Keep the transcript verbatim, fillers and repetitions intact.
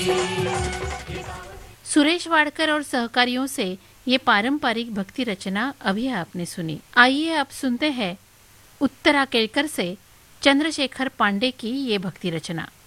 सुरेश वाडकर और सहकारियों से ये पारंपरिक भक्ति रचना अभी आपने सुनी। आइए अब सुनते हैं उत्तरा केलकर से चंद्रशेखर पांडे की ये भक्ति रचना।